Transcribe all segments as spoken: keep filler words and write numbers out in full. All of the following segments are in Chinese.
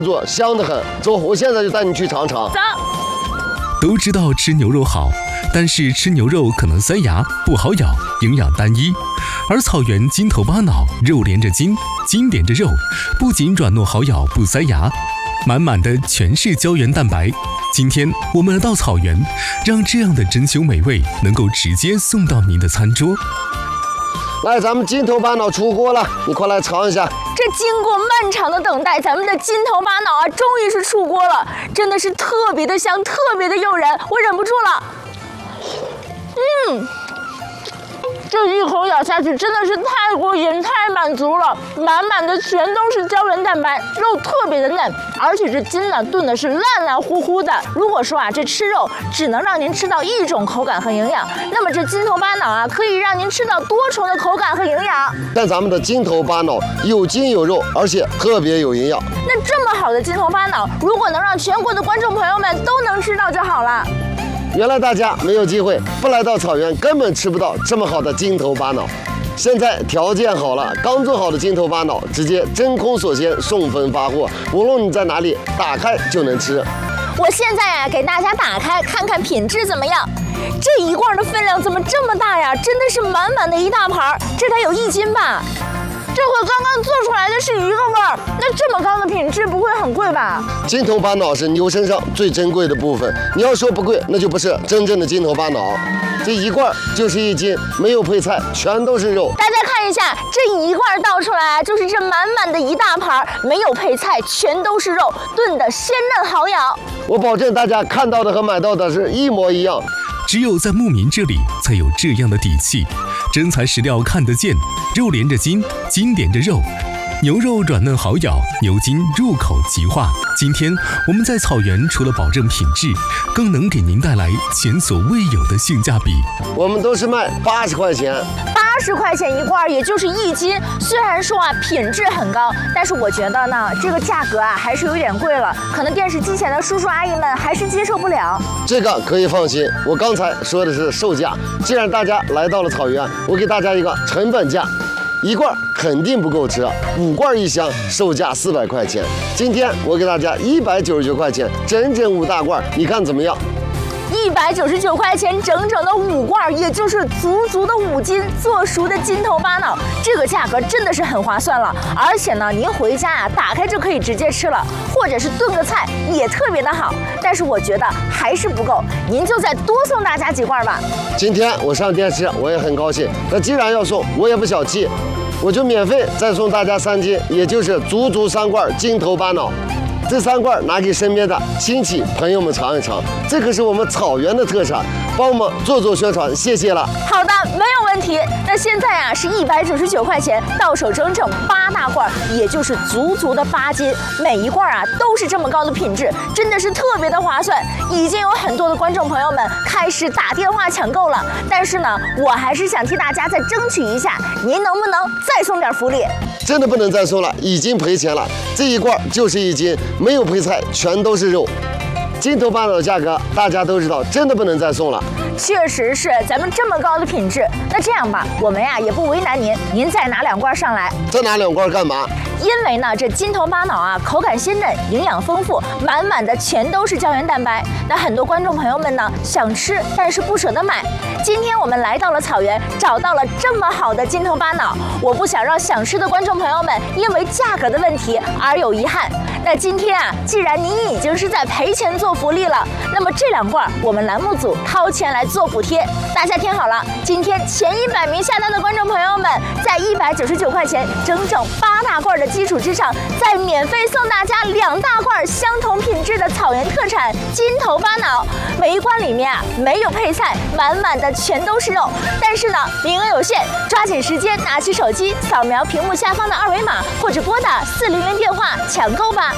做香得很。走，我现在就带你去尝尝。 走。 都知道吃牛肉好，但是吃牛肉可能塞牙，不好咬，营养单一。而草原筋头巴脑，肉连着筋，筋连着肉，不仅软糯好咬，不塞牙，满满的全是胶原蛋白。今天我们来到草原，让这样的珍馐美味能够直接送到您的餐桌。 来，咱们筋头巴脑出锅了，你快来尝一下。 这经过漫长的等待，咱们的筋头巴脑啊，终于是出锅了，真的是特别的香，特别的诱人，我忍不住了。嗯。这一口咬下去真的是太过瘾、太满足了，满满的全都是胶原蛋白，肉特别的嫩，而且这筋呢炖的是烂烂乎乎的。如果说啊这吃肉只能让您吃到一种口感和营养，那么这筋头巴脑啊可以让您吃到多重的口感和营养。 但咱们的筋头巴脑有筋有肉，而且特别有营养。 那这么好的筋头巴脑，如果能让全国的观众朋友们都能吃到就好了。 原来大家没有机会，不来到草原根本吃不到这么好的筋头巴脑。现在条件好了，刚做好的筋头巴脑直接真空锁鲜，送分发货，无论你在哪里，打开就能吃。 我现在呀、啊，给大家打开看看品质怎么样。这一罐的分量怎么这么大呀？真的是满满的一大盘，这得有一斤吧。这和刚刚做出来的是一个味儿，那这么高的品质不会很贵吧？ 筋头巴脑是牛身上最珍贵的部分，你要说不贵，那就不是真正的筋头巴脑。这一罐就是一斤，没有配菜，全都是肉。 大家看一下，这一罐倒出来就是这满满的一大盘，没有配菜，全都是肉，炖的鲜嫩好咬。 我保证大家看到的和买到的是一模一样。 只有在牧民这里才有这样的底气，真材实料看得见，肉连着筋，筋连着肉，牛肉软嫩好咬，牛筋入口即化。今天我们在草原除了保证品质，更能给您带来前所未有的性价比。 我们都是卖八十块钱。 八十块钱一罐，也就是一斤。虽然说啊品质很高，但是我觉得呢这个价格啊还是有点贵了，可能电视机前的叔叔阿姨们还是接受不了。 这个可以放心，我刚才说的是售价。既然大家来到了草原，我给大家一个成本价，一罐肯定不够吃，五罐一箱，售价四百块钱。今天我给大家一百九十九块钱，整整五大罐，你看怎么样？ 一百九十九块钱，整整的五罐，也就是足足的五斤做熟的筋头巴脑，这个价格真的是很划算了。而且呢，您回家啊，打开就可以直接吃了，或者是炖个菜也特别的好。但是我觉得还是不够，您就再多送大家几罐吧。 今天我上电视，我也很高兴。那既然要送，我也不小气，我就免费再送大家三斤，也就是足足三罐筋头巴脑。这三罐拿给身边的亲戚朋友们尝一尝，这可是我们草原的特产，帮我们做做宣传，谢谢了。 好的，没有问题。那现在啊是一百九十九块钱，到手整整八大罐，也就是足足的八斤，每一罐啊都是这么高的品质，真的是特别的划算。已经有很多的观众朋友们开始打电话抢购了，但是呢，我还是想替大家再争取一下，您能不能再送点福利？ 真的不能再送了，已经赔钱了。这一罐就是一斤，没有配菜，全都是肉。筋头巴脑的价格大家都知道，真的不能再送了。 确实是，咱们这么高的品质，那这样吧，我们呀也不为难您，您再拿两罐上来。 再拿两罐干嘛？ 因为呢，这筋头巴脑啊，口感鲜嫩，营养丰富，满满的全都是胶原蛋白。那很多观众朋友们呢，想吃但是不舍得买。今天我们来到了草原，找到了这么好的筋头巴脑，我不想让想吃的观众朋友们因为价格的问题而有遗憾。那今天啊，既然您已经是在赔钱做福利了，那么这两罐我们栏目组掏钱来做补贴。大家听好了，今天前一百名下单的观众朋友们，在一百九十九块钱整整八大罐的基础之上，再免费送大家两大罐相同品质的草原特产筋头巴脑。每一罐里面啊没有配菜，满满的全都是肉。但是呢，名额有限，抓紧时间拿起手机扫描屏幕下方的二维码，或者拨打四零零电话抢购吧。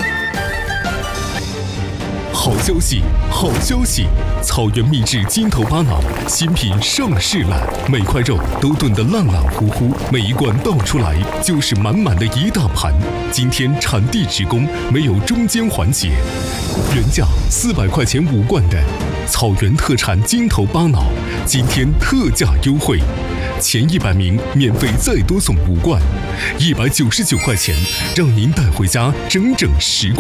好消息，好消息！草原秘制筋头巴脑新品上市了，每块肉都炖得烂烂乎乎，每一罐倒出来就是满满的一大盘。今天产地直供，没有中间环节，原价四百块钱五罐的草原特产筋头巴脑，今天特价优惠，前一百名免费再多送五罐，一百九十九块钱，让您带回家整整十罐。